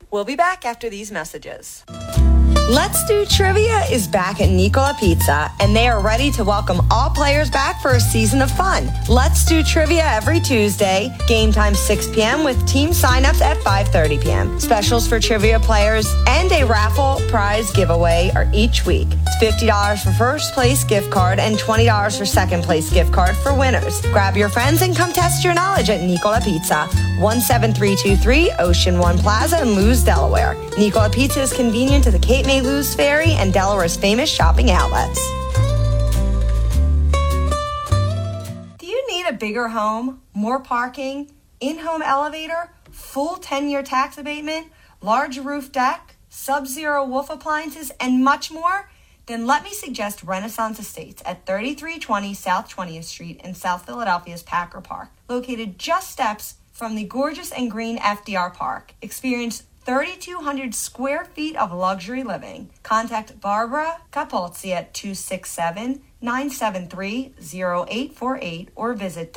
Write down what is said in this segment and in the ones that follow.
We'll be back after these messages. Let's Do Trivia is back at Nicola Pizza, and they are ready to welcome all players back for a season of fun. Let's Do Trivia every Tuesday, game time 6 p.m. with team signups at 5:30 p.m. Specials for trivia players and a raffle prize giveaway are each week. It's $50 for first place gift card and $20 for second place gift card for winners. Grab your friends and come test your knowledge at Nicola Pizza, 17323 Ocean One Plaza in Lewes, Delaware. Nicola Pizza is convenient to the Cape May Lewes Ferry and Delaware's famous shopping outlets. Do you need a bigger home, more parking, in-home elevator, full 10-year tax abatement, large roof deck, sub-zero wolf appliances, and much more? Then let me suggest Renaissance Estates at 3320 South 20th Street in South Philadelphia's Packer Park, located just steps from the gorgeous and green FDR Park. Experience 3,200 square feet of luxury living. Contact Barbara Capozzi at 267-973-0848 or visit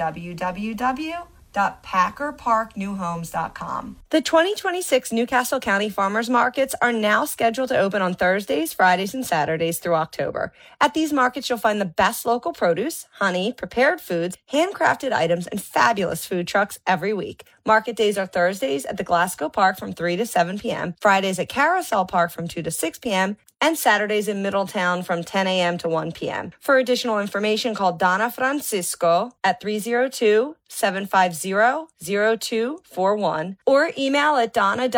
www.packerparknewhomes.com. The 2026 Newcastle County Farmers Markets are now scheduled to open on Thursdays, Fridays, and Saturdays through October. At these markets, you'll find the best local produce, honey, prepared foods, handcrafted items, and fabulous food trucks every week. Market days are Thursdays at the Glasgow Park from 3 to 7 p.m., Fridays at Carousel Park from 2 to 6 p.m., and Saturdays in Middletown from 10 a.m. to 1 p.m. For additional information, call Donna Francisco at 302-750-0241 or email at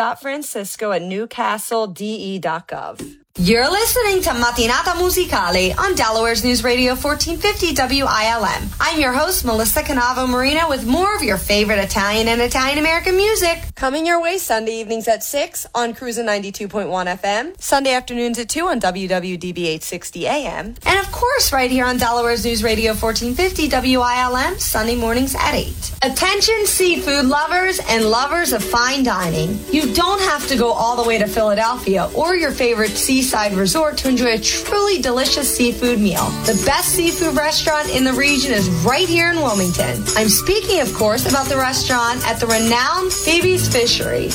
donna.francisco@newcastlede.gov. You're listening to Mattinata Musicale on Delaware's News Radio 1450 WILM. I'm your host, Melissa Canavo Marina, with more of your favorite Italian and Italian-American music. Coming your way Sunday evenings at 6 on Cruisin' 92.1 FM, Sunday afternoons at 2 on WWDB 860 AM, and of course right here on Delaware's News Radio 1450 WILM, Sunday mornings at 8. Attention seafood lovers and lovers of fine dining. You don't have to go all the way to Philadelphia or your favorite seaside resort to enjoy a truly delicious seafood meal. The best seafood restaurant in the region is right here in Wilmington. I'm speaking, of course, about the restaurant at the renowned Phoebe's Fishery,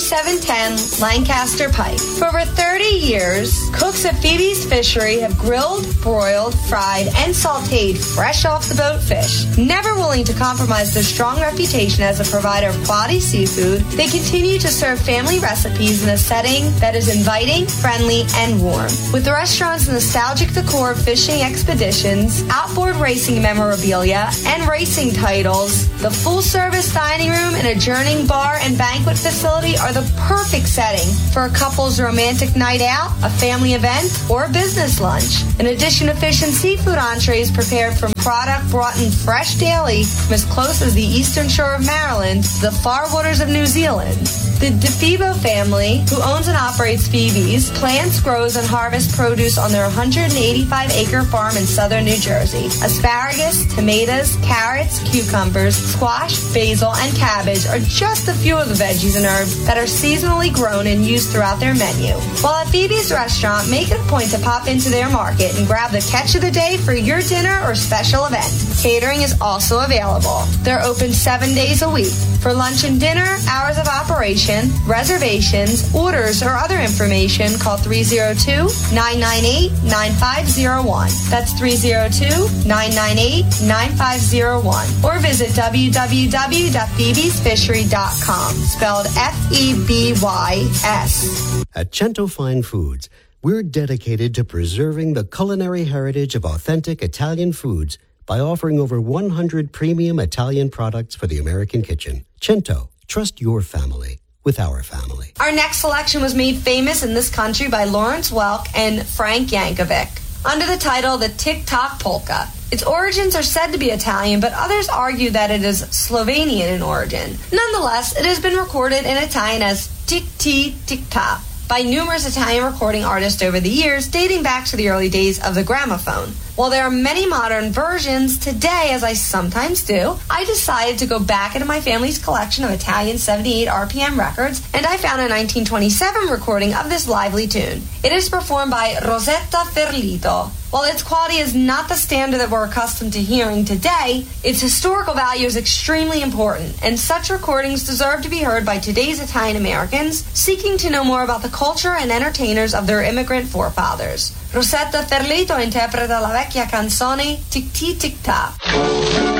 3710 Lancaster Pike. For over 30 years, cooks at Phoebe's Fishery have grilled, broiled, fried, and sautéed fresh off the boat fish. Never willing to compromise their strong reputation as a provider of quality seafood, they continue to serve family recipes in a setting that is inviting, friendly, and warm. With the restaurant's nostalgic decor of fishing expeditions, outboard racing memorabilia, and racing titles, the full-service dining room and adjoining bar and banquet facility are the perfect setting for a couple's romantic night out, a family event, or a business lunch. In addition to fish and seafood entrees prepared from product brought in fresh daily from as close as the eastern shore of Maryland to the far waters of New Zealand, the DeFebo family, who owns and operates Phoebe's, plants, grows, and harvests produce on their 185-acre farm in southern New Jersey. Asparagus, tomatoes, carrots, cucumbers, squash, basil, and cabbage are just a few of the veggies and herbs that are seasonally grown and used throughout their menu. While at Phoebe's restaurant, make it a point to pop into their market and grab the catch of the day for your dinner or special event. Catering is also available. They're open 7 days a week. For lunch and dinner, hours of operation, reservations, orders, or other information, call 302-998-9501. That's 302-998-9501. Or visit www.phoebesfishery.com, spelled F-E-B-Y-S. At Cento Fine Foods, we're dedicated to preserving the culinary heritage of authentic Italian foods by offering over 100 premium Italian products for the American kitchen. Cento, trust your family with our family. Our next selection was made famous in this country by Lawrence Welk and Frank Yankovic under the title The Tick-Tock Polka. Its origins are said to be Italian, but others argue that it is Slovenian in origin. Nonetheless, it has been recorded in Italian as Tick-Ti-Tick-Ta by numerous Italian recording artists over the years, dating back to the early days of the gramophone. While there are many modern versions, today, as I sometimes do, I decided to go back into my family's collection of Italian 78 RPM records, and I found a 1927 recording of this lively tune. It is performed by Rosetta Ferlito. While its quality is not the standard that we're accustomed to hearing today, its historical value is extremely important, and such recordings deserve to be heard by today's Italian Americans seeking to know more about the culture and entertainers of their immigrant forefathers. Rosetta Ferlito interpreta la vecchia canzone Tic Tic Tic Ta.